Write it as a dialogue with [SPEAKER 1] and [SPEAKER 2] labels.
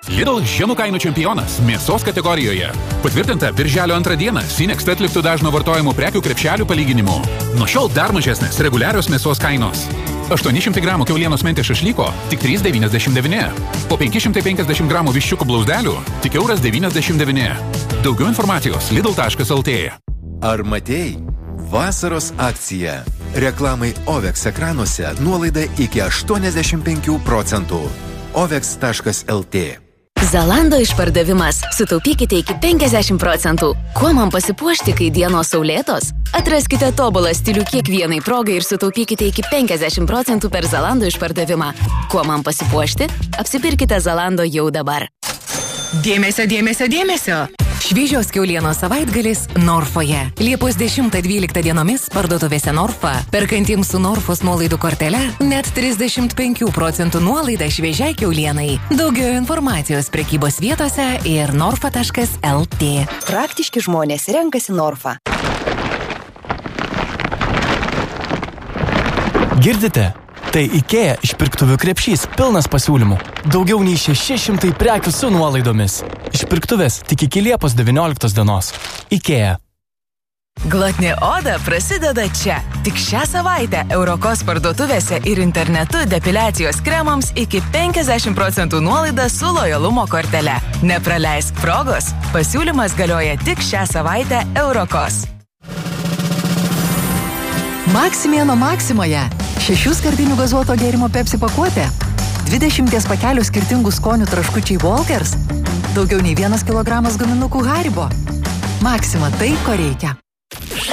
[SPEAKER 1] Lidl žemų kainų čempionas mėsos kategorijoje. Patvirtinta birželio 2 dieną Sinext atliktų dažno vartojimo prekių krepšelių palyginimu. Nuo šiol dar mažesnės reguliarios mėsos kainos. 800 gramų kiaulienos mentės šašlyko tik 3,99. Po 550 gramų viščiukų blauzdelių tik €1,99. Daugiau informacijos lidl.lt.
[SPEAKER 2] Ar matei? Vasaros akcija. Reklamai OVEX ekranuose nuolaida iki 85%. OVEX.lt.
[SPEAKER 3] Zalando išpardavimas. Sutaupykite iki 50%. Kuo man pasipuošti, kai dienos saulėtos? Atraskite tobulą stilių kiekvienai progai ir sutaupykite iki 50% per Zalando išpardavimą. Kuo man pasipuošti? Apsipirkite Zalando jau dabar.
[SPEAKER 4] Dėmesio, dėmesio, dėmesio! Šviežios kiaulienos savaitgalis Norfoje. Liepos 10-12 dienomis parduotuvėse Norfa, perkantiems su Norfos nuolaidų kortele, net 35% nuolaida šviežiai kiaulienai. Daugiau informacijos prekybos vietose ir norfa.lt.
[SPEAKER 5] Praktiški žmonės renkasi Norfa.
[SPEAKER 6] Girdite? Tai IKEA išpirktuvių krepšys pilnas pasiūlymų. Daugiau nei 600 prekių su nuolaidomis. Išpirktuvės tik iki Liepos 19 dienos. IKEA.
[SPEAKER 4] Glotni oda prasideda čia. Tik šią savaitę Eurokos parduotuvėse ir internetu depiliacijos kremams iki 50% nuolaida su lojalumo kortele. Nepraleisk progos. Pasiūlymas galioja tik šią savaitę Eurokos.
[SPEAKER 7] Maksimieno Maksimoje. 6 skardinių gazuoto gėrimo Pepsi pakuotė. 20 pakelių skirtingų skonių traškučiai Walkers. Daugiau nei 1 kilogramas guminukų Haribo. Maksima tai, ko reikia.